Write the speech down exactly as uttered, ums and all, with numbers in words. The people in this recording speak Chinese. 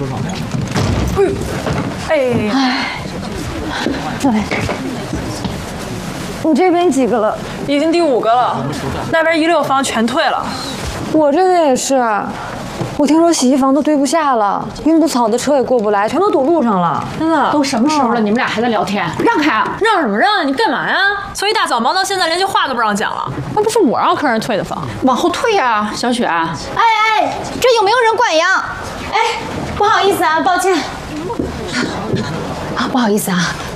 多少年了？ 哎，哎， 来，你这边几个了？ 已经第五个了，那边一六房全退了。 我这个也是，我听说洗衣房都堆不下了，运不草的车也过不来，全都堵路上了。 真的？ 都什么时候了，你们俩还在聊天？让开啊！ 让什么让啊？你干嘛呀？从一大早忙到现在，连句话都不让讲了。那不是我让客人退的房， 往后退呀，小雪。哎哎，这有没有人管呀？哎，不好意思啊，抱歉。啊，不好意思啊。